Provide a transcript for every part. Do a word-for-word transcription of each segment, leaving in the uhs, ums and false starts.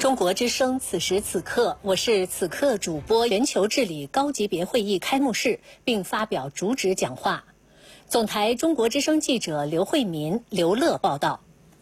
中国之声，此时此刻，我是此刻主播。全球治理高级别会议开幕式并发表主旨讲话。总台中国之声记者刘慧民、刘乐报道。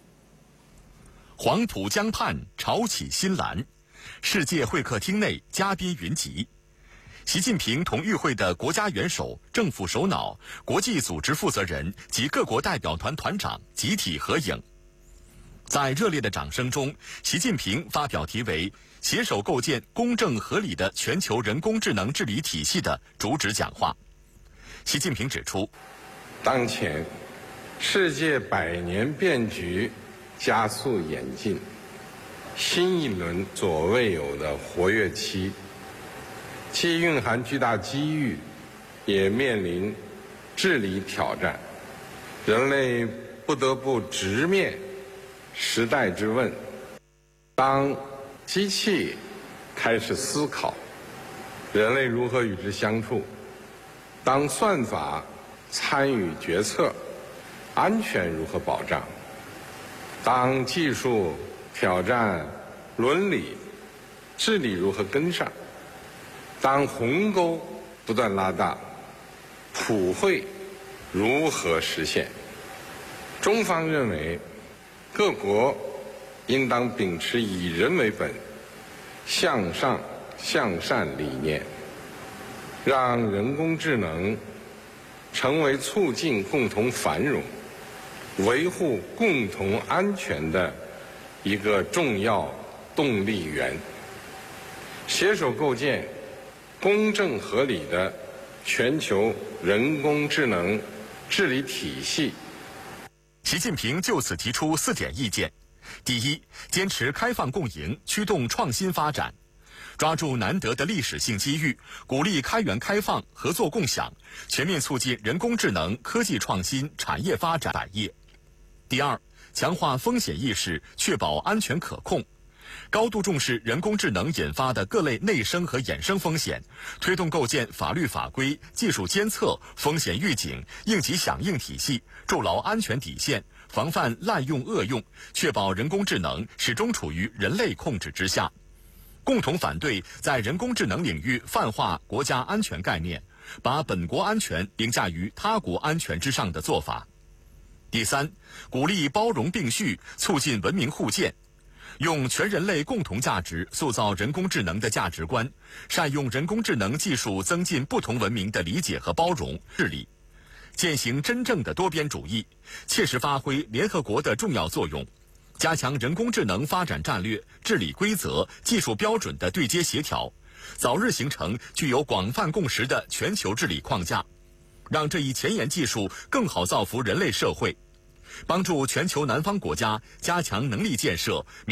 黄浦江畔潮起新澜，世界会客厅内嘉宾云集。习近平同与会的国家元首、政府首脑、国际组织负责人及各国代表团团长集体合影。在热烈的掌声中，习近平发表题为“携手构建公正合理的全球人工智能治理体系”的主旨讲话。习近平指出， 当前世界百年变局加速演进，新一轮所未有的活跃期，既蕴含巨大机遇，也面临治理挑战。人类不得不直面时代之问。当机器开始思考，人类如何与之相处？当算法参与决策，安全如何保障？当技术挑战伦理，治理如何跟上？当鸿沟不断拉大，普惠如何实现？中方认为，各国应当秉持以人为本、向上向善理念，让人工智能成为促进共同繁荣、维护共同安全的一个重要动力源，携手构建公正合理的全球人工智能治理体系。 习近平就此提出四点意见：第一，坚持开放共赢，驱动创新发展，抓住难得的历史性机遇，鼓励开源开放、合作共享，全面促进人工智能科技创新产业发展百业。第二，强化风险意识，确保安全可控，高度重视人工智能引发的各类内生和衍生风险，推动构建法律法规、技术监测、风险预警、应急响应体系，筑牢安全底线，防范滥用恶用，确保人工智能始终处于人类控制之下。共同反对在人工智能领域泛化国家安全概念，把本国安全凌驾于他国安全之上的做法。第三，鼓励包容并蓄，促进文明互鉴，用全人类共同价值塑造人工智能的价值观，善用人工智能技术增进不同文明的理解和包容治理，践行真正的多边主义，切实发挥联合国的重要作用，加强人工智能发展战略、治理规则、技术标准的对接协调，早日形成具有广泛共识的全球治理框架，让这一前沿技术更好造福人类社会，帮助全球南方国家加强能力建设。